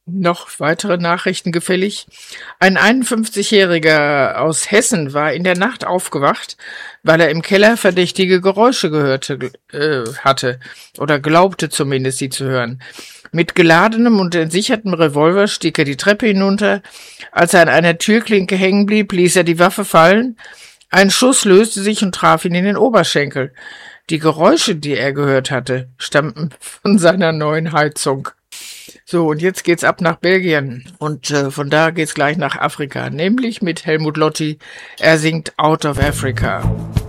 Noch weitere Nachrichten gefällig. Ein 51-Jähriger aus Hessen war in der Nacht aufgewacht, weil er im Keller verdächtige Geräusche hatte oder glaubte zumindest, sie zu hören. Mit geladenem und entsichertem Revolver stieg er die Treppe hinunter. Als er an einer Türklinke hängen blieb, ließ er die Waffe fallen. Ein Schuss löste sich und traf ihn in den Oberschenkel. Die Geräusche, die er gehört hatte, stammten von seiner neuen Heizung. So, und jetzt geht's ab nach Belgien und von da geht's gleich nach Afrika, nämlich mit Helmut Lotti. Er singt Out of Africa.